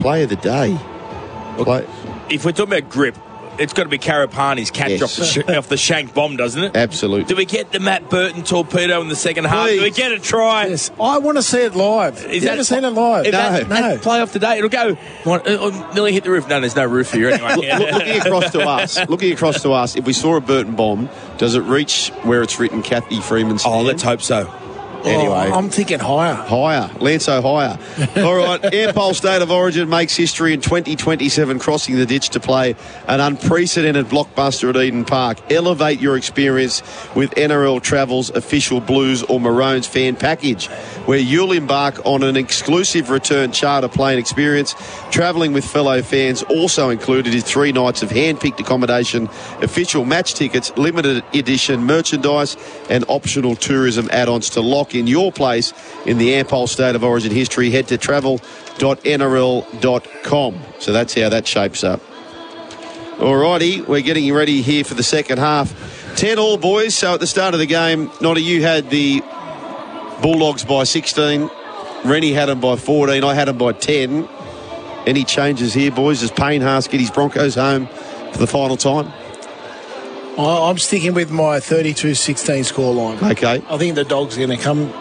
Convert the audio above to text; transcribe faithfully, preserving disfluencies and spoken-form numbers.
Play of the day. Play. If we're talking about grip, it's got to be Karapani's catch Yes. off, the sh- off the shank bomb, doesn't it? Absolutely. Do we get the Matt Burton torpedo in the second half? Please. Do we get a try? Yes, I want to see it live. Is Is that- never seen it live. If that- no. that play off today, it'll go. What, uh, uh, nearly hit the roof. No, there's no roof here anyway. Look- looking across to us, looking across to us, if we saw a Burton bomb, does it reach where it's written Kathy Freeman's Oh, stand? let's hope so. Anyway. Oh, I'm thinking higher. Higher. Lanso higher. All right. Airpole State of Origin makes history in twenty twenty-seven, crossing the ditch to play an unprecedented blockbuster at Eden Park. Elevate your experience with N R L Travel's official Blues or Maroons fan package, where you'll embark on an exclusive return charter plane experience. Travelling with fellow fans also included is three nights of hand-picked accommodation, official match tickets, limited edition merchandise, and optional tourism add-ons to lock in your place in the Airpole State of Origin history. Head to travel dot N R L dot com. So that's how that shapes up. Alrighty, we're getting ready here for the second half. ten all, boys. So at the start of the game, Noddy, you had the Bulldogs by sixteen. Rennie had them by fourteen. I had them by ten. Any changes here, boys? Does Payne Haas get his Broncos home for the final time? I- I'm sticking with my thirty-two sixteen scoreline. Okay. I think the Dogs are going to come